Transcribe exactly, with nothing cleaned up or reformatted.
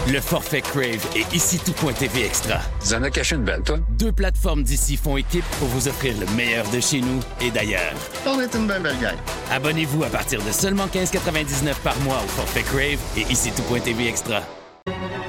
Le forfait Crave et ici tout.tv Extra. Tu en as caché une belle, toi? Deux plateformes d'ici font équipe pour vous offrir le meilleur de chez nous et d'ailleurs. On est une belle belle gang. Abonnez-vous à partir de seulement quinze quatre-vingt-dix-neuf par mois au forfait Crave et ici tout.tv Extra.